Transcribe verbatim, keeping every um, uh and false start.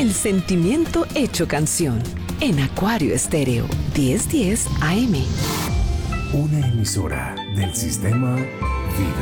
el sentimiento hecho canción. En Acuario Estéreo, diez diez A M. Una emisora del sistema Vida.